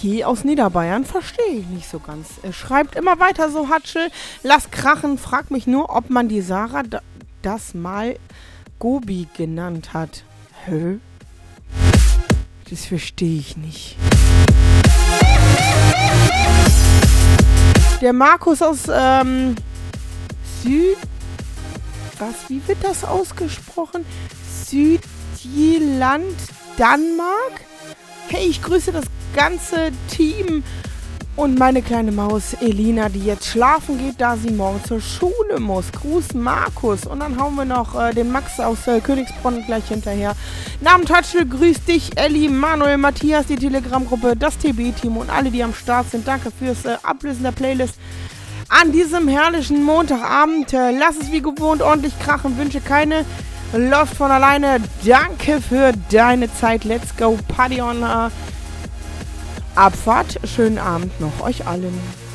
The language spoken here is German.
je aus Niederbayern, verstehe ich nicht so ganz. Er schreibt immer weiter so, Hatschel, lass krachen, frag mich nur, ob man die Sarah das mal Gobi genannt hat. Hä? Das verstehe ich nicht. Der Markus aus wie wird das ausgesprochen? Südjylland, Danmark? Hey, ich grüße das ganze Team und meine kleine Maus Elina, die jetzt schlafen geht, da sie morgen zur Schule muss. Gruß Markus. Und dann hauen wir noch den Max aus Königsbronn gleich hinterher. Namen Tatschel, grüß dich, Elli, Manuel, Matthias, die Telegram-Gruppe, das TB-Team und alle, die am Start sind. Danke fürs Ablösen der Playlist. An diesem herrlichen Montagabend, lass es wie gewohnt ordentlich krachen, wünsche keine läuft von alleine. Danke für deine Zeit. Let's go. Party on. Abfahrt. Schönen Abend noch euch allen.